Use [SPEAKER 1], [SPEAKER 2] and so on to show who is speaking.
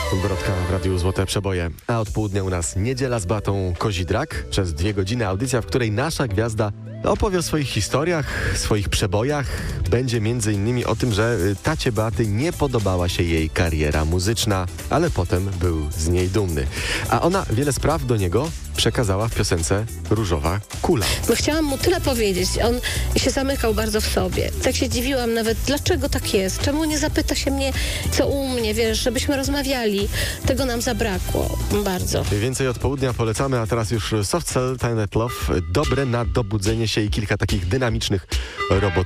[SPEAKER 1] Brodka w Radiu Złote Przeboje. A od południa u nas Niedziela z Beatą Kozidrak. Przez 2 godziny audycja, w której nasza gwiazda opowie o swoich historiach, swoich przebojach. Będzie m.in. o tym, że tacie Beaty nie podobała się jej kariera muzyczna, ale potem był z niej dumny. A ona wiele spraw do niego przekazała w piosence Różowa Kula.
[SPEAKER 2] No chciałam mu tyle powiedzieć. On się zamykał bardzo w sobie. Tak się dziwiłam nawet, dlaczego tak jest. Czemu nie zapyta się mnie, co u mnie, wiesz, żebyśmy rozmawiali. Tego nam zabrakło. Bardzo.
[SPEAKER 1] Więcej od południa polecamy, a teraz już Soft Cell, Tiny Love. Dobre na dobudzenie się i kilka takich dynamicznych robotów.